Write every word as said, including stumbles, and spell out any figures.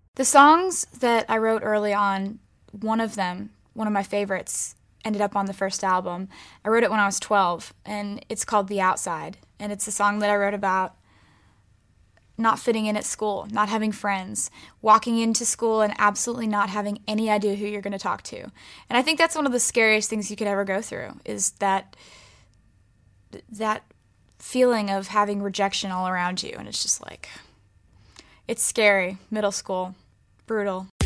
The songs that I wrote early on, one of them, one of my favorites, ended up on the first album. I wrote it when I was twelve, and it's called The Outside. And it's a song that I wrote about not fitting in at school, not having friends, walking into school and absolutely not having any idea who you're going to talk to. And I think that's one of the scariest things you could ever go through, is that that feeling of having rejection all around you. And it's just like, it's scary. Middle school, brutal.